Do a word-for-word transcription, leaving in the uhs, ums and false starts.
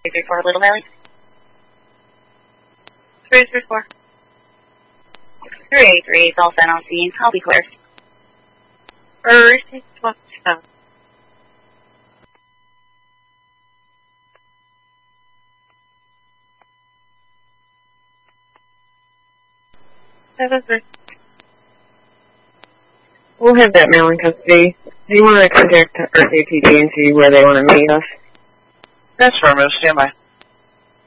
three three four, Little Valley. three three four. three eight three, all set on scene. I'll be clear. Earth is fucked up. We'll have that mail in custody. Do you want to contact Earth A P G and see where they want to meet us? That's firm. Stand by.